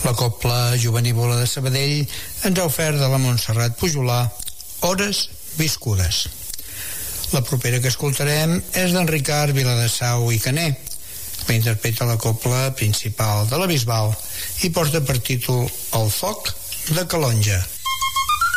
La Cobla Jovenívola de Sabadell ens ha ofert de la Montserrat Pujolà Hores viscudes. La propera que escoltarem és d'en Ricard Viladesau i Caner, que interpreta la cobla principal de la Bisbal i porta per títol El foc de Calonja.